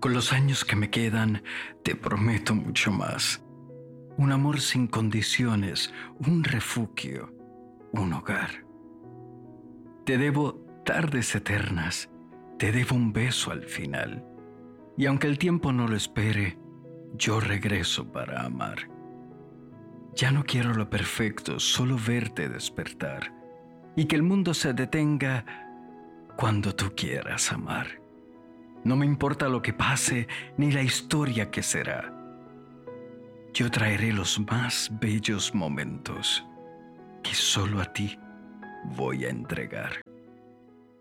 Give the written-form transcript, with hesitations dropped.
Con los años que me quedan, te prometo mucho más. Un amor sin condiciones, un refugio, un hogar. Te debo tardes eternas, te debo un beso al final. Y aunque el tiempo no lo espere, yo regreso para amar. Ya no quiero lo perfecto, solo verte despertar. Y que el mundo se detenga cuando tú quieras amar. No me importa lo que pase ni la historia que será. Yo traeré los más bellos momentos que solo a ti voy a entregar.